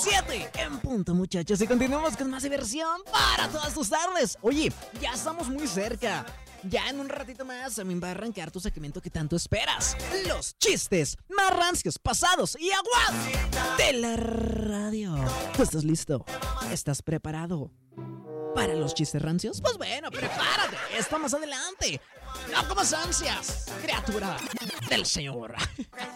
7 en punto, muchachos. Y continuamos con más diversión para todas tus tardes. Oye, ya estamos muy cerca. Ya en un ratito más se me va a arrancar tu segmento que tanto esperas. Los chistes más rancios, pasados y aguas de la radio. ¿Tú estás listo? ¿Estás preparado para los chistes rancios? Pues bueno, prepárate. Esto más adelante. No comas ansias, criatura del Señor.